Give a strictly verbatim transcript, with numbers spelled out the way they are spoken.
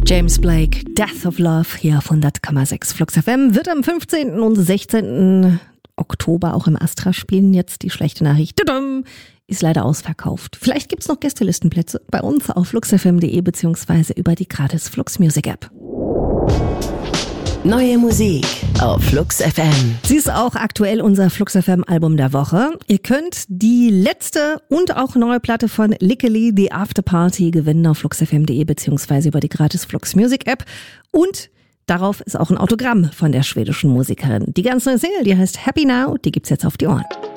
James Blake, Death of Love, hier auf hundert Komma sechs Flux F M, wird am fünfzehnten und sechzehnten Oktober auch im Astra spielen. Jetzt die schlechte Nachricht, ist leider ausverkauft. Vielleicht gibt's noch Gästelistenplätze bei uns auf fluxfm punkt de beziehungsweise über die gratis Flux Music App. Neue Musik auf Flux F M. Sie ist auch aktuell unser Flux F M Album der Woche. Ihr könnt die letzte und auch neue Platte von Lickily, The After Party, gewinnen auf fluxfm punkt de beziehungsweise über die gratis Flux Music App. Und darauf ist auch ein Autogramm von der schwedischen Musikerin. Die ganz neue Single, die heißt Happy Now, die gibt's jetzt auf die Ohren.